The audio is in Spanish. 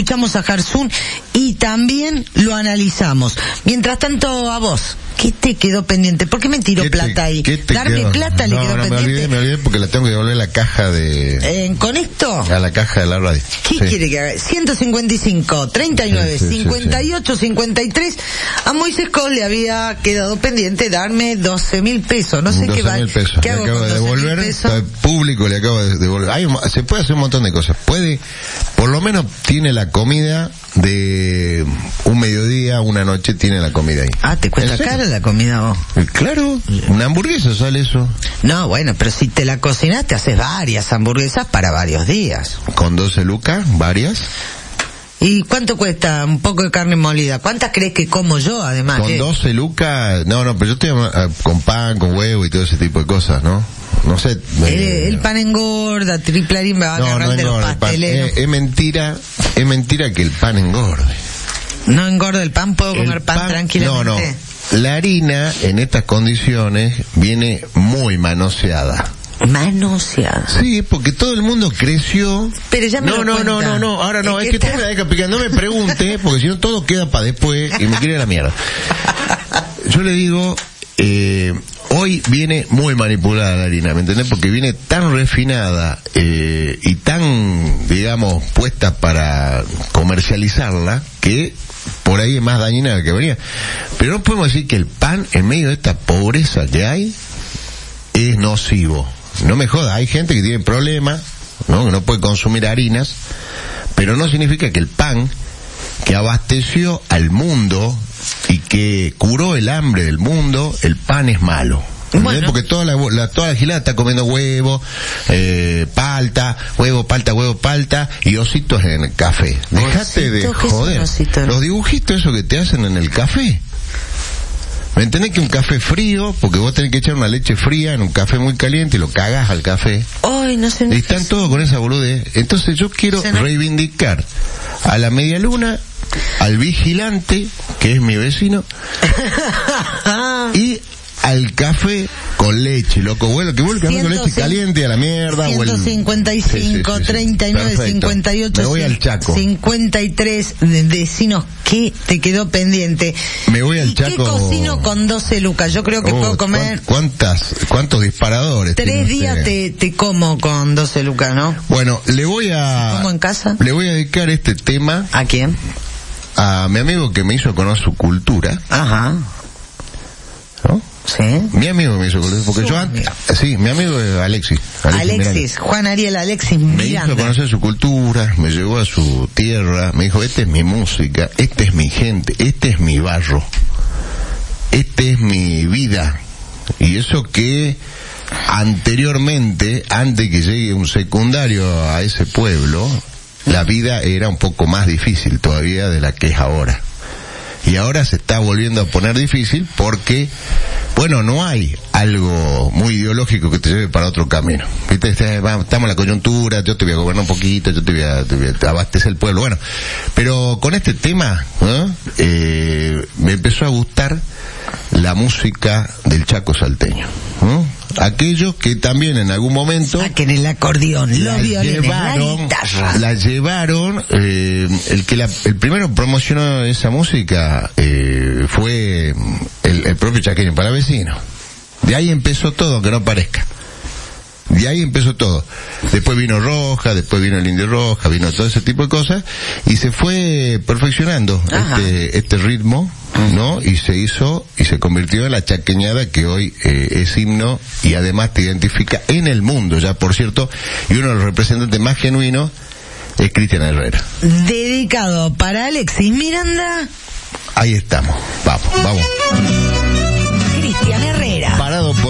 escuchamos a Jarzún y también lo analizamos. Mientras tanto, a vos, ¿qué te quedó pendiente? ¿Por qué me tiró plata ahí? ¿Darme plata le quedó pendiente? Me olvidé porque la tengo que devolver a la caja de... ¿Con esto? A la caja de la radio. ¿Qué quiere que haga? 155, 39, 58, 53. A Moisés Cole le había quedado pendiente darme 12.000 pesos. No sé qué va. 12.000 pesos. ¿Qué le hago acabo con de devolver. Al público le acabo de devolver. Se puede hacer un montón de cosas. Por lo menos tiene la comida de un mediodía, una noche, tiene la comida ahí. Ah, ¿te cuesta cara la comida vos? Claro, una hamburguesa sale eso. No, bueno, pero si te la cocinas, te haces varias hamburguesas para varios días. Con 12 lucas, varias. ¿Y cuánto cuesta un poco de carne molida? ¿Cuántas crees que como yo, además? Con 12 lucas, no, pero yo estoy con pan, con huevo y todo ese tipo de cosas, ¿no? No sé. El pan engorda, Triplarín me va a agarrar de los pasteleros. Es mentira que el pan engorde. ¿No engorda el pan? ¿Puedo comer pan tranquilamente? No. La harina, en estas condiciones, viene muy manoseada. Manoseada. Sí, porque todo el mundo creció. Pero ya me No, ahora no, es que tú me dejas picar, no me pregunte, porque si no todo queda para después y me quiere a la mierda. Yo le digo, hoy viene muy manipulada la harina, ¿me entendés? Porque viene tan refinada y tan, digamos, puesta para comercializarla, que por ahí es más dañina de la que venía. Pero no podemos decir que el pan, en medio de esta pobreza que hay, es nocivo. No me joda, hay gente que tiene problemas, ¿no? Que no puede consumir harinas, pero no significa que el pan, que abasteció al mundo y que curó el hambre del mundo, el pan es malo. Bueno. Porque toda la gilada está comiendo huevo, palta, y ositos en el café. Dejate de joder. Los dibujitos esos que te hacen en el café. ¿Me entendés que un café frío, porque vos tenés que echar una leche fría en un café muy caliente y lo cagás al café? Ay, no sé. Y están todos con esa boludez. Entonces yo quiero reivindicar a la media luna, al vigilante, que es mi vecino, y al café con leche, loco, bueno, que vuelve café con leche caliente a la mierda. 155, 39, perfecto. 58, me voy al Chaco. 53, decinos qué te quedó pendiente. Me voy al Chaco. ¿Qué cocino con 12 lucas? Yo creo que puedo comer... ¿Cuántos disparadores? 3 días te como con 12 lucas, ¿no? Bueno, le voy a... ¿Cómo en casa? Le voy a dedicar este tema... ¿A quién? A mi amigo que me hizo conocer su cultura. Ajá. ¿No? Sí. Mi amigo me hizo conocer, porque yo antes... Sí, mi amigo es Alexis Juan Ariel Alexis Miranda. Me hizo conocer su cultura, me llevó a su tierra, me dijo, esta es mi música, esta es mi gente, este es mi barro, este es mi vida. Y eso que anteriormente, antes que llegue un secundario a ese pueblo, la vida era un poco más difícil todavía de la que es ahora. Y ahora se está volviendo a poner difícil porque, bueno, no hay algo muy ideológico que te lleve para otro camino. ¿Viste? Estamos en la coyuntura, yo te voy a gobernar un poquito, yo te voy a abastecer el pueblo. Bueno, pero con este tema, ¿no? Me empezó a gustar la música del Chaco salteño, ¿no? Aquellos que también en algún momento saquen el acordeón, los violines, la llevaron, el primero promocionó esa música fue el propio chaqueño para vecino. De ahí empezó todo, aunque no parezca. De ahí empezó todo. Después vino Roja, después vino el Indio Roja, vino todo ese tipo de cosas, y se fue perfeccionando este ritmo, ¿no? Y se convirtió en la chaqueñada que hoy es himno y además te identifica en el mundo, ya por cierto, y uno de los representantes más genuinos es Cristian Herrera. Dedicado para Alexis Miranda. Ahí estamos, vamos. Cristian Herrera.